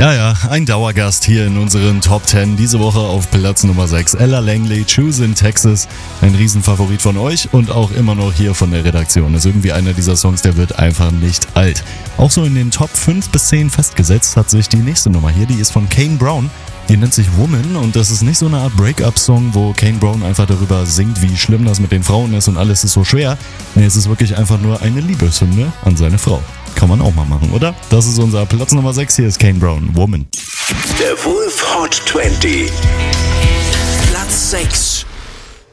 Ja, ein Dauergast hier in unseren Top 10. Diese Woche auf Platz Nummer 6. Ella Langley, Choose in Texas. Ein Riesenfavorit von euch und auch immer noch hier von der Redaktion. Das ist irgendwie einer dieser Songs, der wird einfach nicht alt. Auch so in den Top 5 bis 10 festgesetzt hat sich die nächste Nummer hier. Die ist von Kane Brown. Die nennt sich Woman und das ist nicht so eine Art Break-up-Song, wo Kane Brown einfach darüber singt, wie schlimm das mit den Frauen ist und alles ist so schwer. Nee, es ist wirklich einfach nur eine Liebeshymne an seine Frau. Kann man auch mal machen, oder? Das ist unser Platz Nummer 6. Hier ist Kane Brown, Woman. Der Wolf Hot 20. Platz 6.